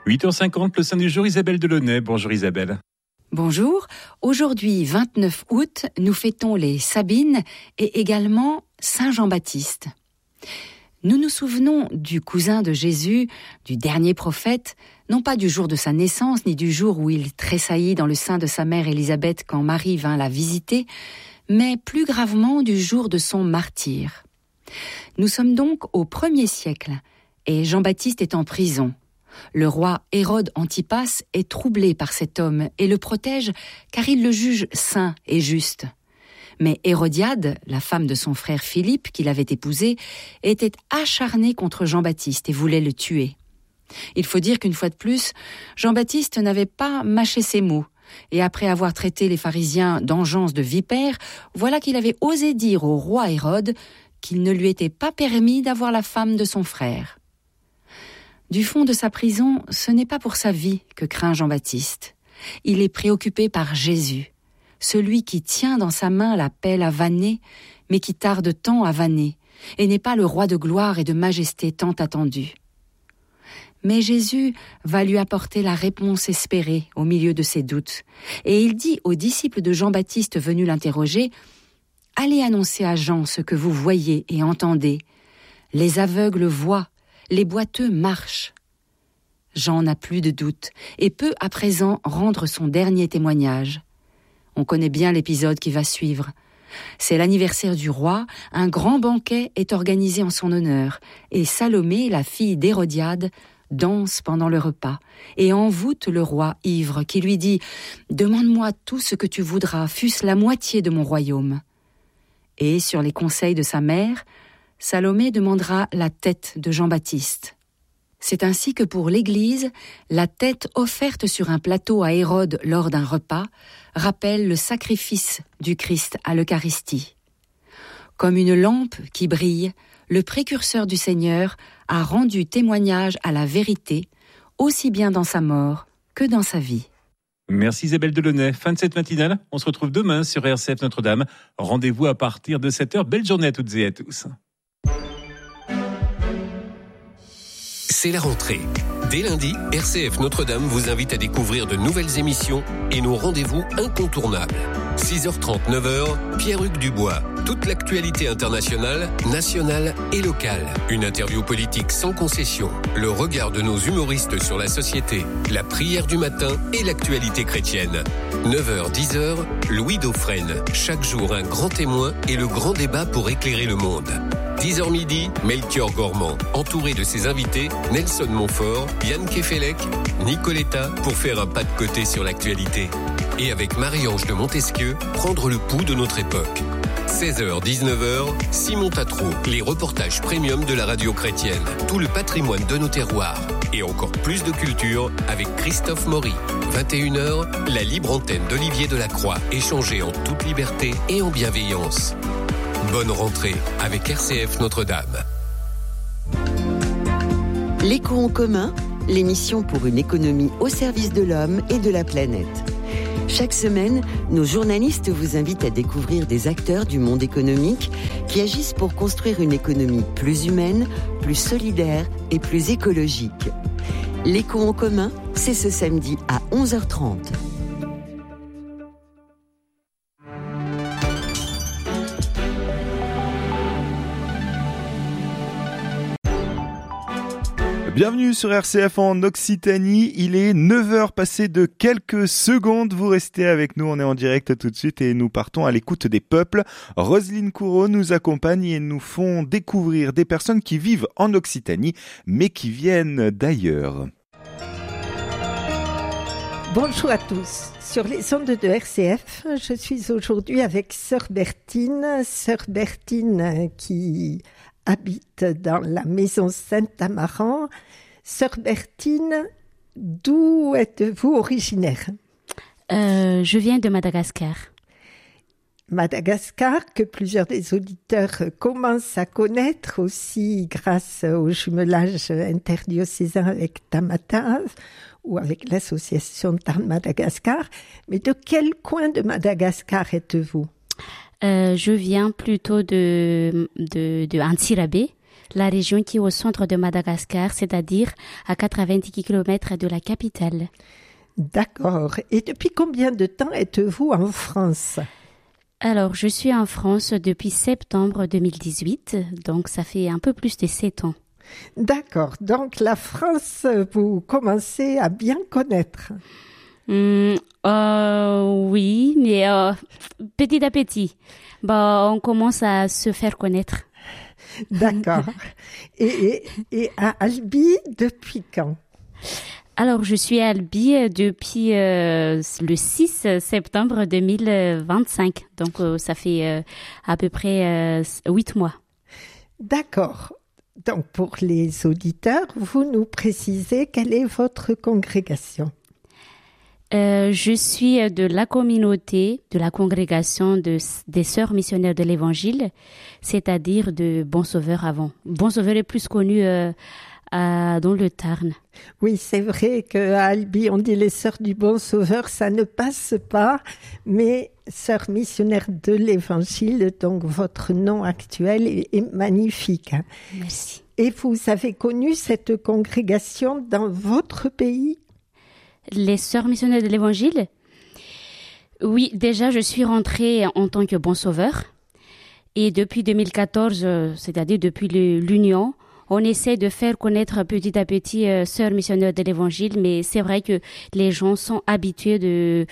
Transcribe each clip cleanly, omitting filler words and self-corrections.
8h50, le saint du jour, Isabelle Delaunay. Bonjour Isabelle. Bonjour. Aujourd'hui, 29 août, nous fêtons les Sabines et également Saint Jean-Baptiste. Nous nous souvenons du cousin de Jésus, du dernier prophète, non pas du jour de sa naissance, ni du jour où il tressaillit dans le sein de sa mère Élisabeth quand Marie vint la visiter, mais plus gravement du jour de son martyre. Nous sommes donc au 1er siècle, et Jean-Baptiste est en prison. Le roi Hérode Antipas est troublé par cet homme et le protège car il le juge saint et juste. Mais Hérodiade, la femme de son frère Philippe, qui l'avait épousé, était acharnée contre Jean-Baptiste et voulait le tuer. Il faut dire qu'une fois de plus, Jean-Baptiste n'avait pas mâché ses mots. Et après avoir traité les pharisiens d'engeance de vipères, voilà qu'il avait osé dire au roi Hérode qu'il ne lui était pas permis d'avoir la femme de son frère. Du fond de sa prison, ce n'est pas pour sa vie que craint Jean-Baptiste. Il est préoccupé par Jésus, celui qui tient dans sa main la pelle à vanner, mais qui tarde tant à vanner, et n'est pas le roi de gloire et de majesté tant attendu. Mais Jésus va lui apporter la réponse espérée au milieu de ses doutes, et il dit aux disciples de Jean-Baptiste venus l'interroger « Allez annoncer à Jean ce que vous voyez et entendez. Les aveugles voient, les boiteux marchent. » Jean n'a plus de doute et peut à présent rendre son dernier témoignage. On connaît bien l'épisode qui va suivre. C'est l'anniversaire du roi, un grand banquet est organisé en son honneur, et Salomé, la fille d'Hérodiade, danse pendant le repas, et envoûte le roi ivre, qui lui dit « Demande-moi tout ce que tu voudras, fût-ce la moitié de mon royaume. » Et sur les conseils de sa mère, Salomé demandera la tête de Jean-Baptiste. C'est ainsi que pour l'Église, la tête offerte sur un plateau à Hérode lors d'un repas rappelle le sacrifice du Christ à l'Eucharistie. Comme une lampe qui brille, le précurseur du Seigneur a rendu témoignage à la vérité, aussi bien dans sa mort que dans sa vie. Merci Isabelle Delaunay. Fin de cette matinale. On se retrouve demain sur RCF Notre-Dame. Rendez-vous à partir de 7h. Belle journée à toutes et à tous. C'est la rentrée. Dès lundi, RCF Notre-Dame vous invite à découvrir de nouvelles émissions et nos rendez-vous incontournables. 6h30, 9h, Pierre-Hugues Dubois. Toute l'actualité internationale, nationale et locale. Une interview politique sans concession. Le regard de nos humoristes sur la société. La prière du matin et l'actualité chrétienne. 9h, 10h, Louis Dauphren. Chaque jour, un grand témoin et le grand débat pour éclairer le monde. 10h midi, Melchior Gormand, entouré de ses invités, Nelson Montfort, Yann Kefelec, Nicoletta, pour faire un pas de côté sur l'actualité. Et avec Marie-Ange de Montesquieu, prendre le pouls de notre époque. 16h, 19h, Simon Tatro, les reportages premium de la radio chrétienne. Tout le patrimoine de nos terroirs. Et encore plus de culture avec Christophe Maury. 21h, la libre antenne d'Olivier Delacroix, échangée en toute liberté et en bienveillance. Bonne rentrée avec RCF Notre-Dame. L'écho en commun, l'émission pour une économie au service de l'homme et de la planète. Chaque semaine, nos journalistes vous invitent à découvrir des acteurs du monde économique qui agissent pour construire une économie plus humaine, plus solidaire et plus écologique. L'écho en commun, c'est ce samedi à 11h30. Bienvenue sur RCF en Occitanie, il est 9h passé de quelques secondes, vous restez avec nous, on est en direct tout de suite et nous partons à l'écoute des peuples. Roselyne Courreau nous accompagne et nous font découvrir des personnes qui vivent en Occitanie mais qui viennent d'ailleurs. Bonjour à tous, sur les ondes de RCF, je suis aujourd'hui avec Sœur Bertine qui habite dans la maison Saint-Amaran. Sœur Bertine, d'où êtes-vous originaire ? Je viens de Madagascar. Madagascar, que plusieurs des auditeurs commencent à connaître aussi grâce au jumelage interdiocésain avec Tamatave ou avec l'association Tarn Madagascar. Mais de quel coin de Madagascar êtes-vous ? Je viens plutôt de Antsirabe. la région qui est au centre de Madagascar, c'est-à-dire à 90 km de la capitale. D'accord. Et depuis combien de temps êtes-vous en France ? Alors, je suis en France depuis septembre 2018, donc ça fait un peu plus de 7 ans. D'accord. Donc, la France, vous commencez à bien connaître. Oui, mais petit à petit. On commence à se faire connaître. D'accord. Et à Albi, depuis quand ? Alors, je suis à Albi depuis le 6 septembre 2025. Donc, ça fait à peu près 8 mois. D'accord. Donc, pour les auditeurs, vous nous précisez quelle est votre congrégation ? Je suis de la communauté, de la congrégation des Sœurs missionnaires de l'Évangile, c'est-à-dire de Bon Sauveur avant. Bon Sauveur est plus connu dans le Tarn. Oui, c'est vrai qu'à Albi, on dit les Sœurs du Bon Sauveur, ça ne passe pas, mais Sœurs missionnaires de l'Évangile, donc votre nom actuel est magnifique. Merci. Et vous avez connu cette congrégation dans votre pays ? Les Sœurs missionnaires de l'Évangile ? Oui, déjà, je suis rentrée en tant que Bon Sauveur. Et depuis 2014, c'est-à-dire depuis l'Union, on essaie de faire connaître petit à petit Sœurs missionnaires de l'Évangile, mais c'est vrai que les gens sont habitués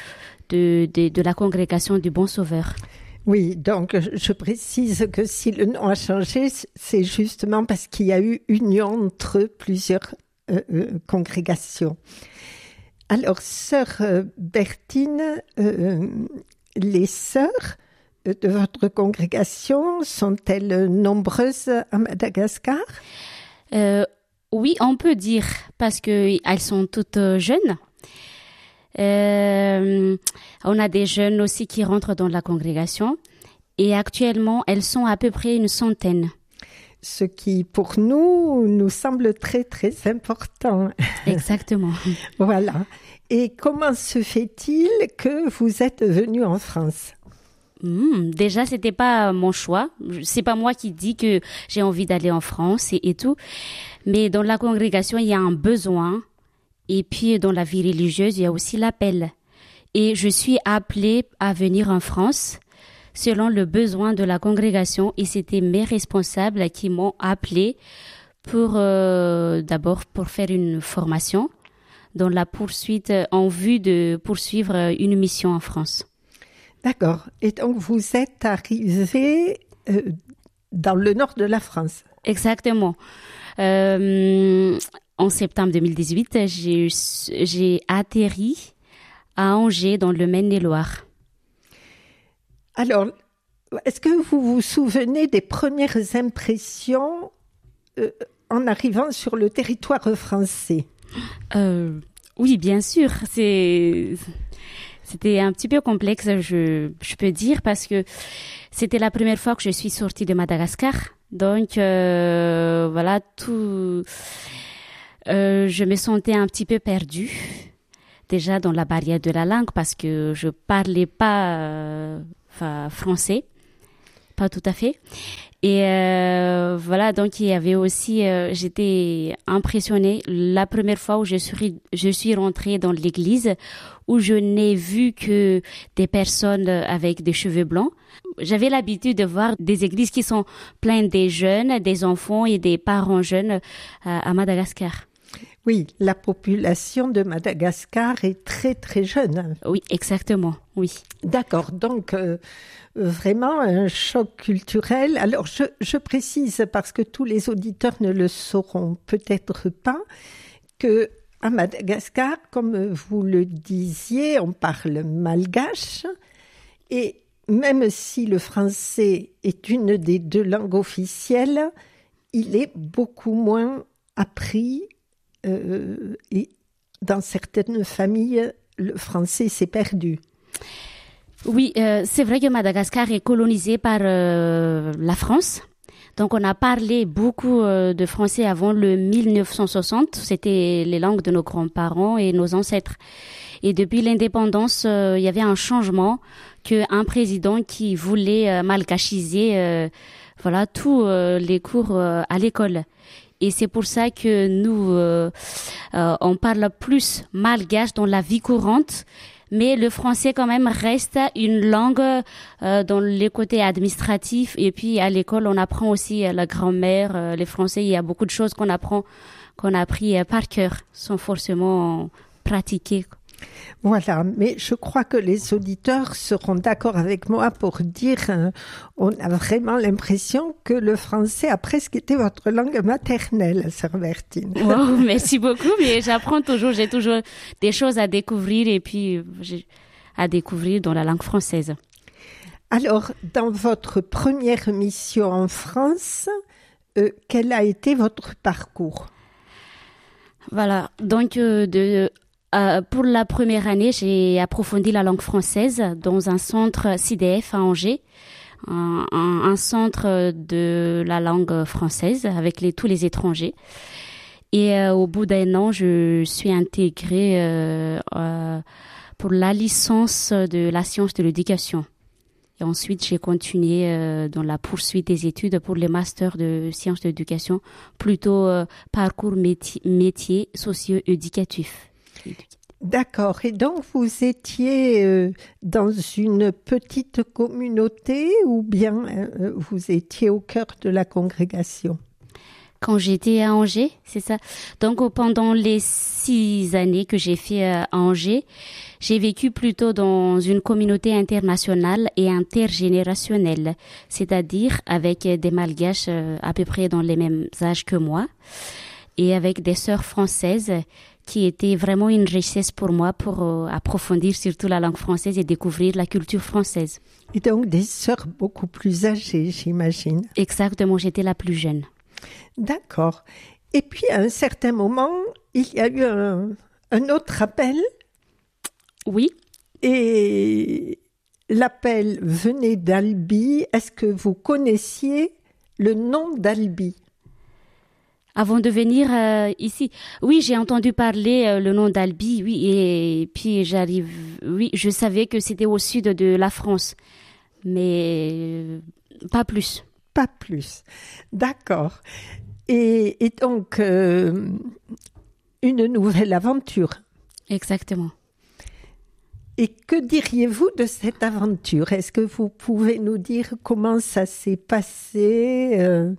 de la congrégation du Bon Sauveur. Oui, donc je précise que si le nom a changé, c'est justement parce qu'il y a eu union entre plusieurs congrégations. Alors, Sœur Bertine, les sœurs de votre congrégation sont-elles nombreuses à Madagascar ? Oui, on peut dire, parce qu'elles sont toutes jeunes. On a des jeunes aussi qui rentrent dans la congrégation. Et actuellement, elles sont à peu près 100. Ce qui, pour nous semble très, très important. Exactement. Voilà. Et comment se fait-il que vous êtes venu en France ? Déjà, c'était pas mon choix. C'est pas moi qui dis que j'ai envie d'aller en France et tout. Mais dans la congrégation, il y a un besoin. Et puis, dans la vie religieuse, il y a aussi l'appel. Et je suis appelée à venir en France selon le besoin de la congrégation. Et c'était mes responsables qui m'ont appelée d'abord pour faire une formation dans la poursuite, en vue de poursuivre une mission en France. D'accord. Et donc, vous êtes arrivé dans le nord de la France. Exactement. En septembre 2018, j'ai atterri à Angers, dans le Maine-et-Loire. Alors, est-ce que vous vous souvenez des premières impressions en arrivant sur le territoire français ? Oui, bien sûr. C'était un petit peu complexe, je peux dire, parce que c'était la première fois que je suis sortie de Madagascar. Donc, voilà, je me sentais un petit peu perdue, déjà dans la barrière de la langue, parce que je parlais pas français, pas tout à fait. Et voilà, donc il y avait aussi, j'étais impressionnée la première fois où je suis rentrée dans l'église, où je n'ai vu que des personnes avec des cheveux blancs. J'avais l'habitude de voir des églises qui sont pleines des jeunes, des enfants et des parents jeunes à Madagascar. Oui, la population de Madagascar est très très jeune. Oui, exactement, oui. D'accord, donc vraiment un choc culturel. Alors je précise, parce que tous les auditeurs ne le sauront peut-être pas, que à Madagascar, comme vous le disiez, on parle malgache, et même si le français est une des 2 langues officielles, il est beaucoup moins appris. Et dans certaines familles, le français s'est perdu. Oui, c'est vrai que Madagascar est colonisé par la France. Donc, on a parlé beaucoup de français avant le 1960. C'était les langues de nos grands-parents et nos ancêtres. Et depuis l'indépendance, il y avait un changement, qu'un président qui voulait malgachiser voilà, tous les cours à l'école. Et c'est pour ça que nous, on parle plus malgache dans la vie courante, mais le français quand même reste une langue dans les côtés administratifs. Et puis à l'école, on apprend aussi la grammaire, les français. Il y a beaucoup de choses qu'on a appris par cœur, sans forcément pratiquer. Voilà, mais je crois que les auditeurs seront d'accord avec moi pour dire on a vraiment l'impression que le français a presque été votre langue maternelle, sœur Bertine. Wow, merci beaucoup, mais j'apprends toujours, j'ai toujours des choses à découvrir et puis à découvrir dans la langue française. Alors, dans votre première mission en France, quel a été votre parcours? Voilà, donc pour la première année, j'ai approfondi la langue française dans un centre CDF à Angers, un centre de la langue française avec tous les étrangers. Et au bout d'un an, je suis intégrée pour la licence de la science de l'éducation. Et ensuite, j'ai continué dans la poursuite des études pour les masters de sciences de l'éducation, plutôt parcours métier socio-éducatif. D'accord. Et donc, vous étiez dans une petite communauté ou bien vous étiez au cœur de la congrégation? Quand j'étais à Angers, c'est ça. Donc, pendant les 6 années que j'ai fait à Angers, j'ai vécu plutôt dans une communauté internationale et intergénérationnelle, c'est-à-dire avec des malgaches à peu près dans les mêmes âges que moi et avec des sœurs françaises qui était vraiment une richesse pour moi pour approfondir surtout la langue française et découvrir la culture française. Et donc des sœurs beaucoup plus âgées, j'imagine. Exactement, j'étais la plus jeune. D'accord. Et puis à un certain moment, il y a eu un autre appel. Oui. Et l'appel venait d'Albi. Est-ce que vous connaissiez le nom d'Albi ? Avant de venir ici, oui, j'ai entendu parler le nom d'Albi, oui, et puis je savais que c'était au sud de la France, mais pas plus. Pas plus, d'accord. Et donc, une nouvelle aventure. Exactement. Et que diriez-vous de cette aventure ? Est-ce que vous pouvez nous dire comment ça s'est passé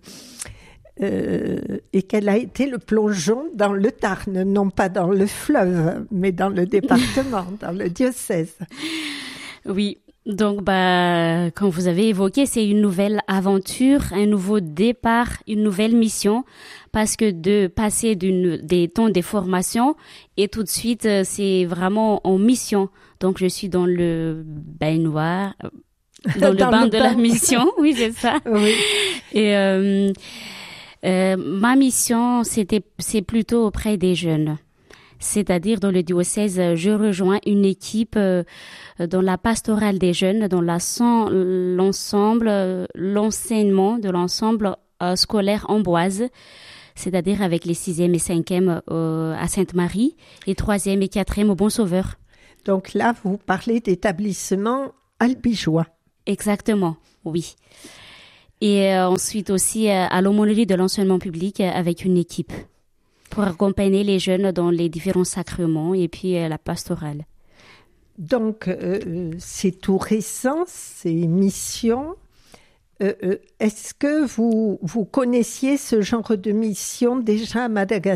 et quel a été le plongeon dans le Tarn, non pas dans le fleuve, mais dans le département, dans le diocèse. Oui, donc comme vous avez évoqué, c'est une nouvelle aventure, un nouveau départ, une nouvelle mission, parce que de passer des temps de formation et tout de suite, c'est vraiment en mission. Donc je suis dans le baignoire, dans le bain de la mission, oui c'est ça. Oui. Et ma mission, c'est plutôt auprès des jeunes. C'est-à-dire, dans le diocèse, je rejoins une équipe dans la pastorale des jeunes, dans l'enseignement de l'ensemble scolaire Amboise, c'est-à-dire avec les 6e et 5e à Sainte-Marie et 3e et 4e au Bon-Sauveur. Donc là, vous parlez d'établissement albigeois. Exactement, oui. Et ensuite aussi à l'aumônerie de l'enseignement public avec une équipe pour accompagner les jeunes dans les différents sacrements et puis la pastorale. Donc, c'est tout récent, ces missions. Est-ce que vous connaissiez ce genre de mission déjà à Madagascar ?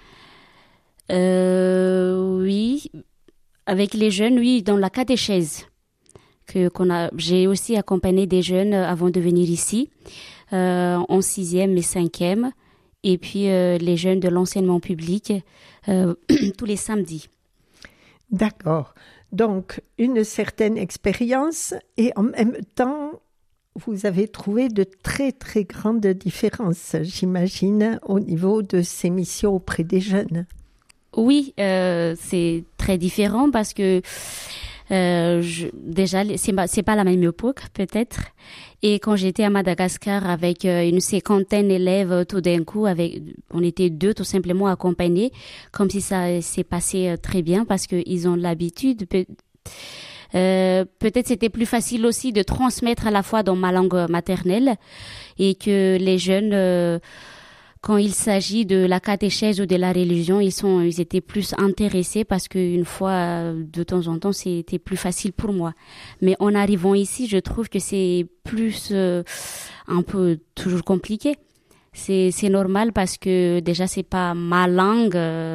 Oui, avec les jeunes, oui, dans la catéchèse. J'ai aussi accompagné des jeunes avant de venir ici, en 6e et 5e, et puis les jeunes de l'enseignement public tous les samedis. D'accord. Donc, une certaine expérience et en même temps, vous avez trouvé de très, très grandes différences, j'imagine, au niveau de ces missions auprès des jeunes. Oui, c'est très différent parce que déjà, c'est pas la même époque, peut-être. Et quand j'étais à Madagascar avec une 50aine d'élèves, tout d'un coup, on était 2 tout simplement accompagnés, comme si ça s'est passé très bien parce qu'ils ont l'habitude Peut-être c'était plus facile aussi de transmettre à la fois dans ma langue maternelle et que les jeunes, quand il s'agit de la catéchèse ou de la religion, ils étaient plus intéressés parce qu'une fois, de temps en temps, c'était plus facile pour moi. Mais en arrivant ici, je trouve que c'est plus un peu toujours compliqué. C'est normal parce que déjà c'est pas ma langue,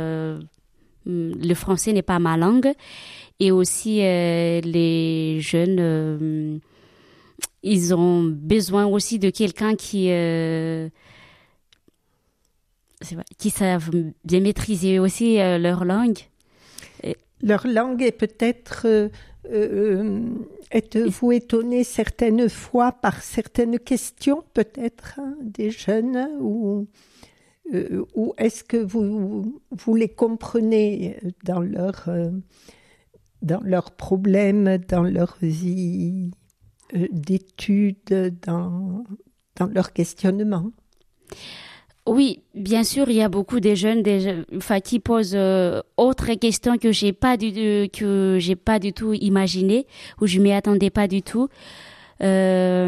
le français n'est pas ma langue, et aussi les jeunes, ils ont besoin aussi de quelqu'un qui savent bien maîtriser aussi leur langue. Leur langue est peut-être... êtes-vous étonné certaines fois par certaines questions, peut-être, des jeunes, ou est-ce que vous les comprenez dans leurs problèmes, dans leur vie d'études, dans leur questionnement? Oui, bien sûr, il y a beaucoup de jeunes qui posent autres questions que j'ai pas du tout imaginé, ou je m'y attendais pas du tout. Par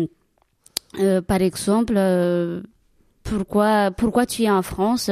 exemple, pourquoi tu es en France,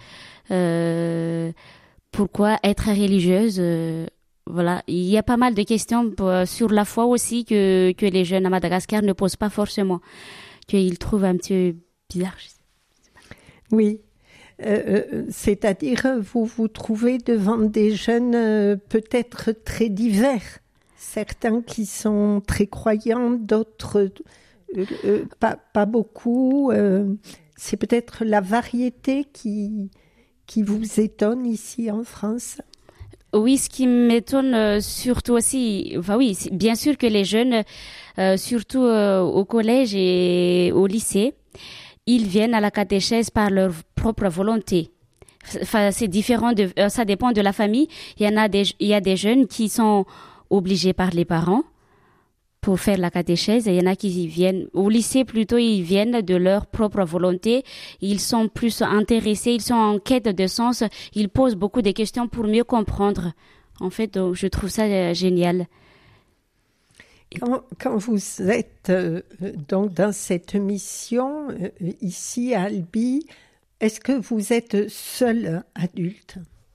pourquoi être religieuse, voilà, il y a pas mal de questions sur la foi aussi que les jeunes à Madagascar ne posent pas forcément, qu'ils trouvent un petit peu bizarre. Oui, c'est-à-dire vous vous trouvez devant des jeunes peut-être très divers, certains qui sont très croyants, d'autres pas beaucoup. C'est peut-être la variété qui vous étonne ici en France? Oui, ce qui m'étonne surtout aussi, oui, bien sûr que les jeunes, surtout au collège et au lycée, ils viennent à la catéchèse par leur propre volonté. C'est différent, ça dépend de la famille. Il y a des jeunes qui sont obligés par les parents pour faire la catéchèse, et il y en a qui viennent au lycée plutôt, ils viennent de leur propre volonté. Ils sont plus intéressés, ils sont en quête de sens, ils posent beaucoup de questions pour mieux comprendre. En fait, donc, je trouve ça génial. Quand vous êtes donc dans cette mission ici à Albi, est-ce que vous êtes seul adulte?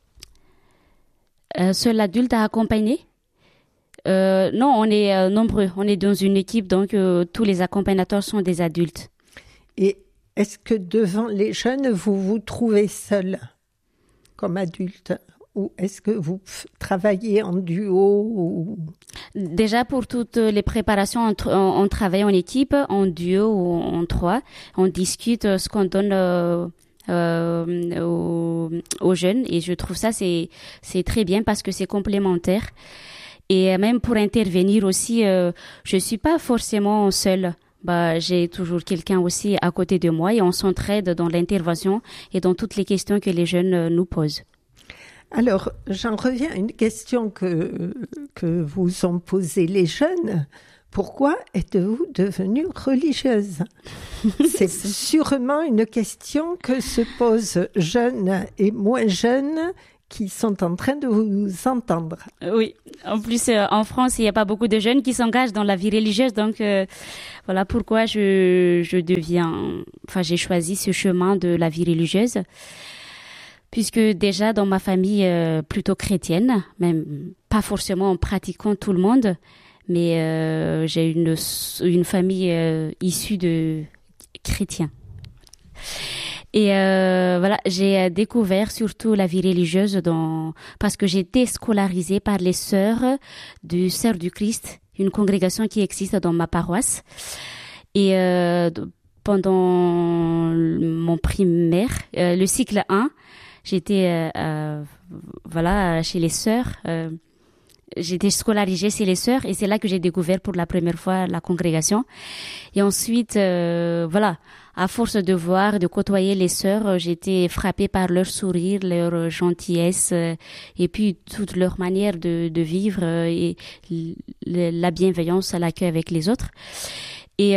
Seul adulte à accompagner? Non, on est nombreux. On est dans une équipe, donc tous les accompagnateurs sont des adultes. Et est-ce que devant les jeunes, vous vous trouvez seul comme adulte? Ou est-ce que vous travaillez en duo Déjà, pour toutes les préparations, on travaille en équipe, en duo ou en trois. On discute ce qu'on donne aux jeunes. Et je trouve ça, c'est très bien parce que c'est complémentaire. Et même pour intervenir aussi, je suis pas forcément seule. J'ai toujours quelqu'un aussi à côté de moi et on s'entraide dans l'intervention et dans toutes les questions que les jeunes nous posent. Alors, j'en reviens à une question que vous ont posée les jeunes. Pourquoi êtes-vous devenue religieuse? C'est sûrement une question que se posent jeunes et moins jeunes qui sont en train de vous entendre. Oui, en plus en France, il n'y a pas beaucoup de jeunes qui s'engagent dans la vie religieuse, donc voilà pourquoi j'ai choisi ce chemin de la vie religieuse. Puisque déjà dans ma famille plutôt chrétienne, même pas forcément en pratiquant tout le monde, mais j'ai une famille issue de chrétiens. Et voilà, j'ai découvert surtout la vie religieuse parce que j'étais scolarisée par les sœurs du Christ, une congrégation qui existe dans ma paroisse. Et pendant mon primaire, le cycle 1, j'étais chez les sœurs. J'étais scolarisée chez les sœurs et c'est là que j'ai découvert pour la première fois la congrégation. Et ensuite, à force de voir, de côtoyer les sœurs, j'étais frappée par leur sourire, leur gentillesse et puis toute leur manière de vivre et la bienveillance à l'accueil avec les autres. Et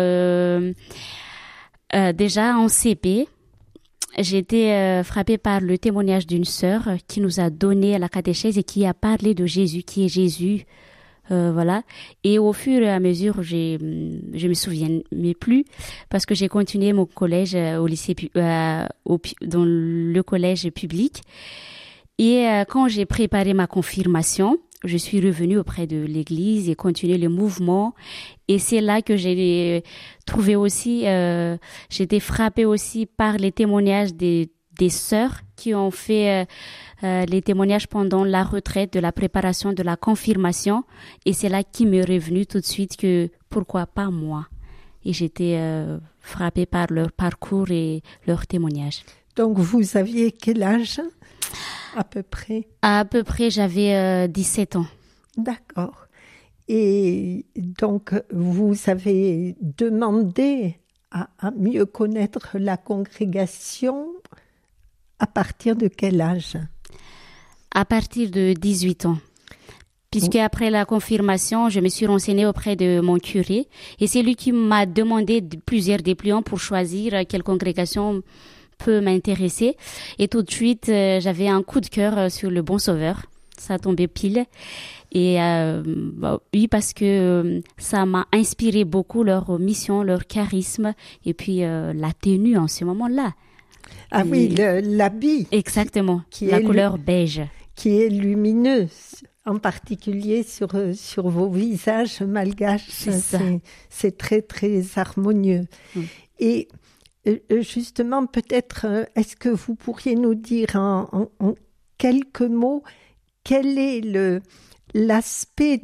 déjà en CP, j'ai été frappée par le témoignage d'une sœur qui nous a donné à la catéchèse et qui a parlé de Jésus, qui est Jésus Voilà. Et au fur et à mesure, je me souviens mais plus parce que j'ai continué mon collège au lycée, dans le collège public. Et quand j'ai préparé ma confirmation, je suis revenue auprès de l'église et continué le mouvement. Et c'est là que j'ai trouvé aussi, j'étais frappée aussi par les témoignages des sœurs qui ont fait les témoignages pendant la retraite, de la préparation, de la confirmation. Et c'est là qui m'est revenu tout de suite que pourquoi pas moi. Et j'étais frappée par leur parcours et leurs témoignages. Donc vous aviez quel âge à peu près? À peu près, j'avais 17 ans. D'accord. Et donc vous avez demandé à mieux connaître la congrégation à partir de quel âge? À partir de 18 ans. Puisque après la confirmation, je me suis renseignée auprès de mon curé et c'est lui qui m'a demandé plusieurs dépliants pour choisir quelle congrégation peut m'intéresser. Et tout de suite, j'avais un coup de cœur sur le Bon Sauveur. Ça tombait pile. Et oui, parce que ça m'a inspiré beaucoup leur mission, leur charisme et puis la tenue en ce moment-là. Ah et oui, l'habit. Exactement, la couleur beige. Qui est lumineuse, en particulier sur vos visages malgaches. C'est très, très harmonieux. Et justement, peut-être, est-ce que vous pourriez nous dire en quelques mots quel est l'aspect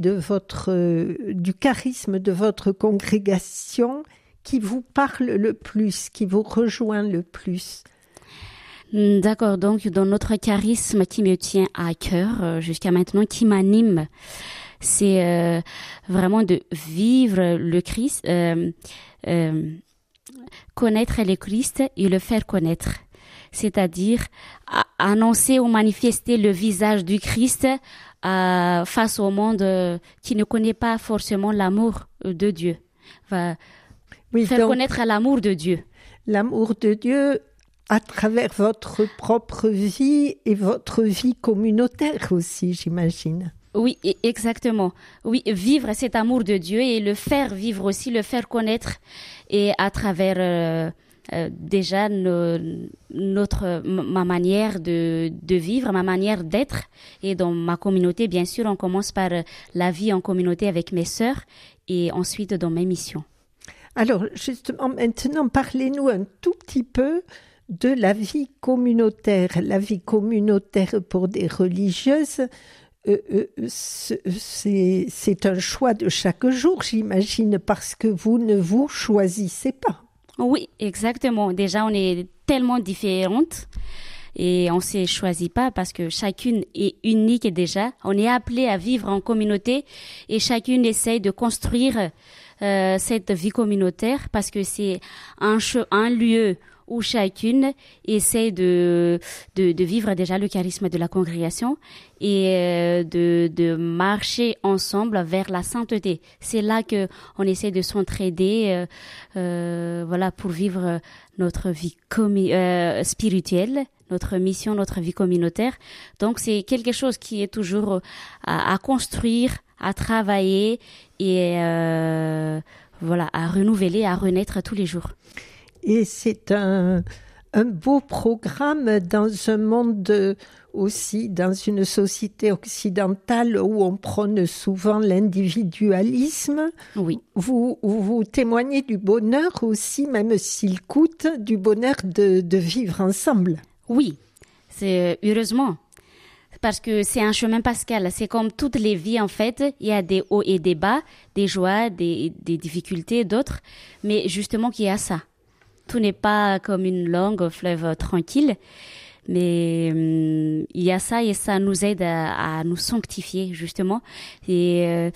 du charisme de votre congrégation qui vous parle le plus, qui vous rejoint le plus? D'accord, donc dans notre charisme qui me tient à cœur jusqu'à maintenant, qui m'anime, c'est vraiment de vivre le Christ, connaître le Christ et le faire connaître. C'est-à-dire annoncer ou manifester le visage du Christ face au monde qui ne connaît pas forcément l'amour de Dieu. Faire connaître l'amour de Dieu. L'amour de Dieu à travers votre propre vie et votre vie communautaire aussi, j'imagine. Oui, exactement. Oui, vivre cet amour de Dieu et le faire vivre aussi, le faire connaître et à travers déjà ma manière de vivre, ma manière d'être et dans ma communauté, bien sûr, on commence par la vie en communauté avec mes sœurs et ensuite dans mes missions. Alors, justement, maintenant, parlez-nous un tout petit peu de la vie communautaire. La vie communautaire pour des religieuses, c'est un choix de chaque jour, j'imagine, parce que vous ne vous choisissez pas. Oui, exactement. Déjà, on est tellement différentes et on ne se choisit pas parce que chacune est unique déjà. On est appelé à vivre en communauté et chacune essaye de construire cette vie communautaire parce que c'est un lieu où chacune essaie de vivre déjà le charisme de la congrégation et de marcher ensemble vers la sainteté. C'est là que on essaie de s'entraider, pour vivre notre vie spirituelle, notre mission, notre vie communautaire. Donc c'est quelque chose qui est toujours à construire, à travailler et à renouveler, à renaître tous les jours. Et c'est un beau programme dans un monde aussi, dans une société occidentale où on prône souvent l'individualisme. Oui. Vous témoignez du bonheur aussi, même s'il coûte, du bonheur de vivre ensemble. Oui, c'est heureusement. Parce que c'est un chemin pascal. C'est comme toutes les vies, en fait. Il y a des hauts et des bas, des joies, des difficultés, d'autres. Mais justement qu'il y a ça. Tout n'est pas comme une longue fleuve tranquille, mais il y a ça et ça nous aide à nous sanctifier justement. Et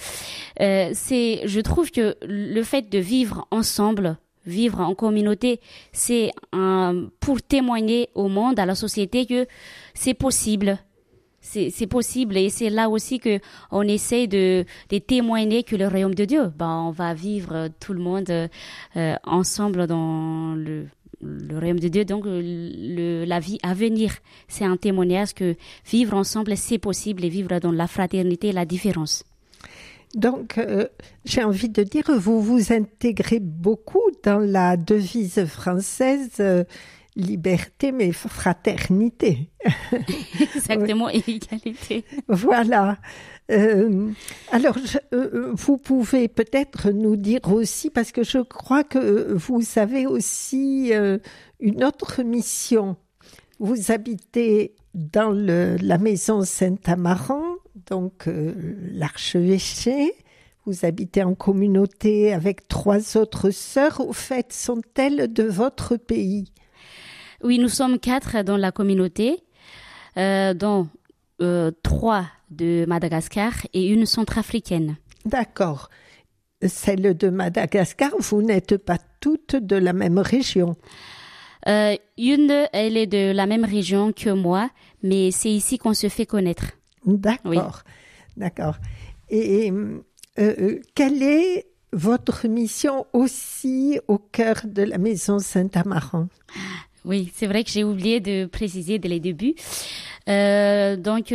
je trouve que le fait de vivre ensemble, vivre en communauté, c'est pour témoigner au monde, à la société que c'est possible. C'est possible et c'est là aussi que on essaie de témoigner que le royaume de Dieu, on va vivre tout le monde ensemble dans le royaume de Dieu. Donc la vie à venir, c'est un témoignage que vivre ensemble c'est possible et vivre dans la fraternité et la différence. Donc, j'ai envie de dire, vous vous intégrez beaucoup dans la devise française liberté mais fraternité. Exactement, et égalité. Voilà. Alors, vous pouvez peut-être nous dire aussi, parce que je crois que vous avez aussi une autre mission. Vous habitez dans la maison Saint-Amaran, donc l'archevêché. Vous habitez en communauté avec 3 autres sœurs. Au fait, sont-elles de votre pays ? Oui, nous sommes 4 dans la communauté, dont 3 de Madagascar et une centrafricaine. D'accord. Celle de Madagascar, vous n'êtes pas toutes de la même région. Une, elle est de la même région que moi, mais c'est ici qu'on se fait connaître. D'accord, oui. D'accord. Et quelle est votre mission aussi au cœur de la maison Saint-Amaran ? Oui, c'est vrai que j'ai oublié de préciser dès le début. Donc,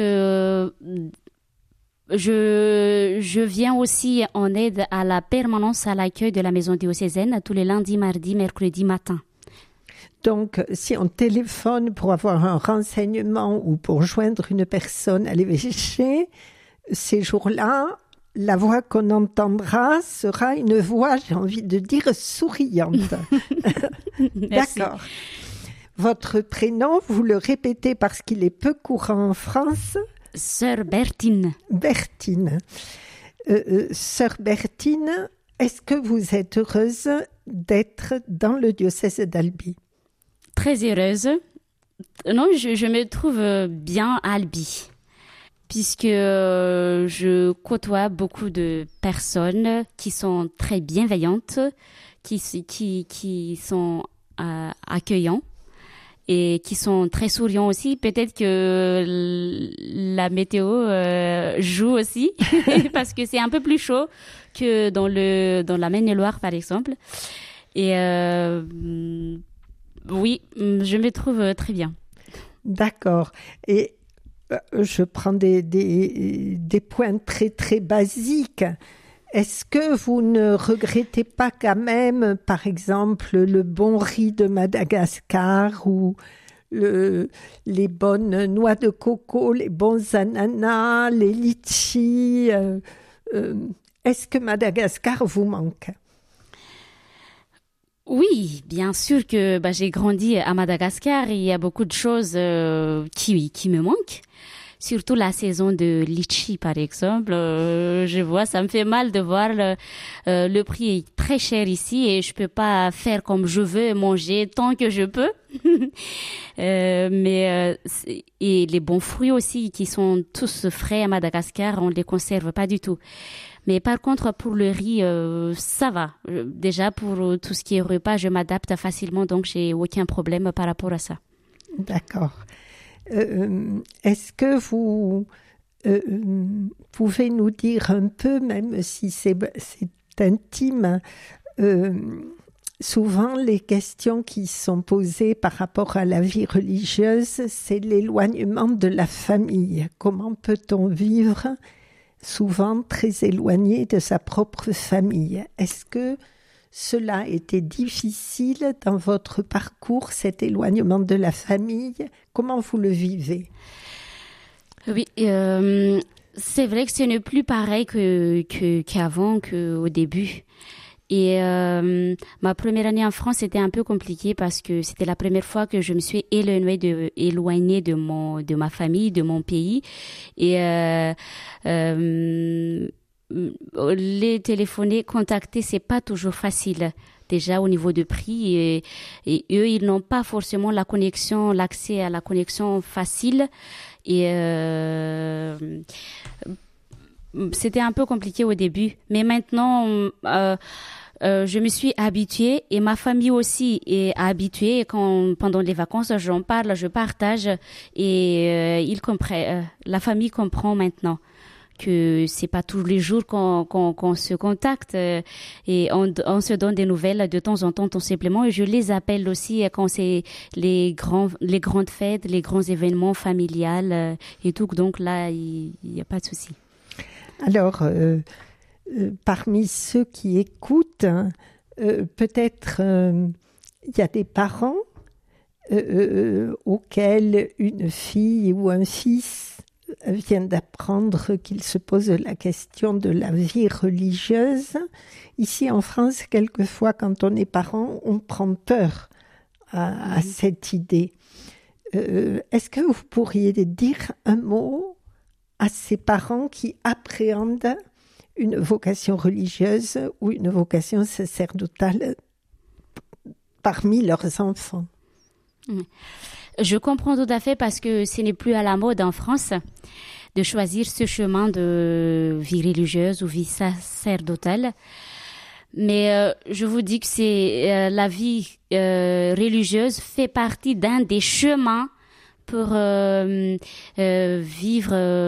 je viens aussi en aide à la permanence à l'accueil de la maison diocésaine tous les lundis, mardis, mercredis matin. Donc, si on téléphone pour avoir un renseignement ou pour joindre une personne à l'évêché, ces jours-là, la voix qu'on entendra sera une voix, j'ai envie de dire, souriante. D'accord. Votre prénom, vous le répétez parce qu'il est peu courant en France. Sœur Bertine. Bertine. Sœur Bertine, est-ce que vous êtes heureuse d'être dans le diocèse d'Albi ? Très heureuse. Non, je me trouve bien à Albi, puisque je côtoie beaucoup de personnes qui sont très bienveillantes, qui sont accueillants et qui sont très souriants aussi. Peut-être que la météo joue aussi, parce que c'est un peu plus chaud que dans la Maine-et-Loire, par exemple. Et oui, je me trouve très bien. D'accord. Et je prends des points très, très basiques. Est-ce que vous ne regrettez pas quand même, par exemple, le bon riz de Madagascar ou les bonnes noix de coco, les bons ananas, les litchis est-ce que Madagascar vous manque ? Oui, bien sûr que j'ai grandi à Madagascar et il y a beaucoup de choses qui me manquent. Surtout la saison de litchi, par exemple. Je vois, ça me fait mal de voir le prix est très cher ici et je peux pas faire comme je veux, manger tant que je peux. Et les bons fruits aussi, qui sont tous frais à Madagascar, on les conserve pas du tout. Mais par contre, pour le riz, ça va. Déjà, pour tout ce qui est repas, je m'adapte facilement, donc j'ai aucun problème par rapport à ça. D'accord. Est-ce que vous pouvez nous dire un peu, même si c'est intime, souvent les questions qui sont posées par rapport à la vie religieuse, c'est l'éloignement de la famille. Comment peut-on vivre souvent très éloigné de sa propre famille? Est-ce que cela a été difficile dans votre parcours, cet éloignement de la famille? Comment vous le vivez? Oui, c'est vrai que ce n'est plus pareil qu'avant, qu'au début. Et ma première année en France, c'était un peu compliqué parce que c'était la première fois que je me suis éloignée de ma famille, de mon pays. Et les téléphoner, contacter, c'est pas toujours facile. Déjà au niveau de prix et eux, ils n'ont pas forcément l'accès à la connexion facile. Et c'était un peu compliqué au début. Mais maintenant, je me suis habituée et ma famille aussi est habituée. Et pendant les vacances, j'en parle, je partage et ils comprennent. La famille comprend maintenant que c'est pas tous les jours qu'on se contacte et on se donne des nouvelles de temps en temps tout simplement. Et je les appelle aussi quand c'est les grandes fêtes, les grands événements familiales et tout. Donc là, il y a pas de souci. Alors, parmi ceux qui écoutent, peut-être il y a des parents auxquels une fille ou un fils vient d'apprendre qu'il se pose la question de la vie religieuse. Ici en France, quelquefois, quand on est parent, on prend peur à cette idée. Est-ce que vous pourriez dire un mot à ces parents qui appréhendent une vocation religieuse ou une vocation sacerdotale parmi leurs enfants? Je comprends tout à fait parce que ce n'est plus à la mode en France de choisir ce chemin de vie religieuse ou vie sacerdotale. Mais je vous dis que c'est la vie religieuse fait partie d'un des chemins pour vivre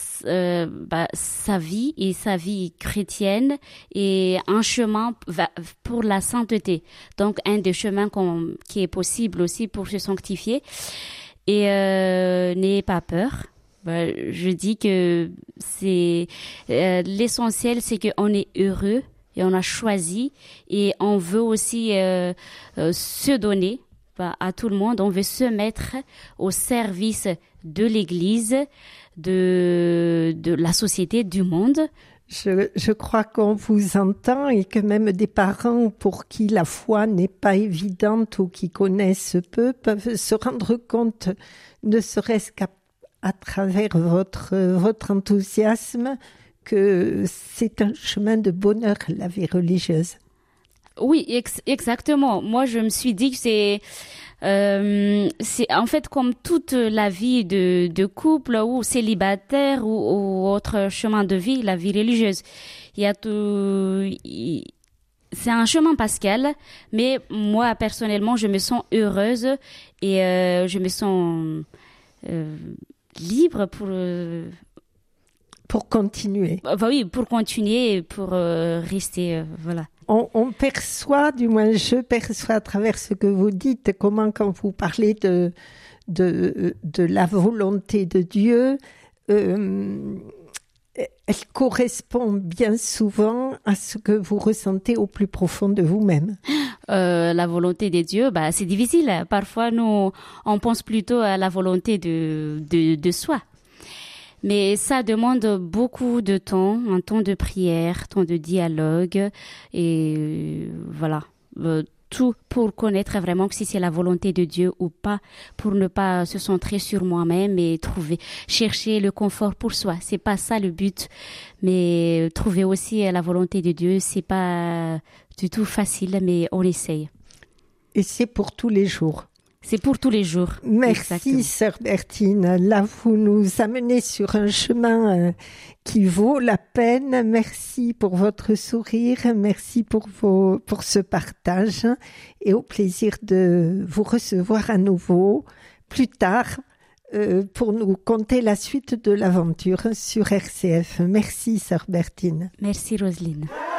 sa vie et sa vie chrétienne et un chemin pour la sainteté. Donc un des chemins qui est possible aussi pour se sanctifier. Et n'ayez pas peur. Je dis que c'est l'essentiel, c'est qu'on est heureux et on a choisi et on veut aussi se donner à tout le monde. On veut se mettre au service de l'Église, de la société, du monde. Je crois qu'on vous entend et que même des parents pour qui la foi n'est pas évidente ou qui connaissent peu peuvent se rendre compte, ne serait-ce qu'à travers votre enthousiasme, que c'est un chemin de bonheur, la vie religieuse. Oui, exactement. Moi, je me suis dit que c'est en fait comme toute la vie de couple ou célibataire ou autre chemin de vie, la vie religieuse. C'est un chemin pascal, mais moi, personnellement, je me sens heureuse et je me sens libre pour continuer. Oui, pour continuer et pour rester, voilà. On perçoit, du moins je perçois à travers ce que vous dites, comment quand vous parlez de la volonté de Dieu, elle correspond bien souvent à ce que vous ressentez au plus profond de vous-même. La volonté de Dieu, c'est difficile. Parfois, nous, on pense plutôt à la volonté de soi. Mais ça demande beaucoup de temps, un temps de prière, temps de dialogue et voilà, tout pour connaître vraiment si c'est la volonté de Dieu ou pas, pour ne pas se centrer sur moi-même et chercher le confort pour soi. C'est pas ça le but, mais trouver aussi la volonté de Dieu, c'est pas du tout facile, mais on essaye. Et c'est pour tous les jours. C'est pour tous les jours. Merci, exactement. Sœur Bertine. Là, vous nous amenez sur un chemin qui vaut la peine. Merci pour votre sourire. Merci pour ce partage. Et au plaisir de vous recevoir à nouveau plus tard pour nous conter la suite de l'aventure sur RCF. Merci, Sœur Bertine. Merci, Roselyne.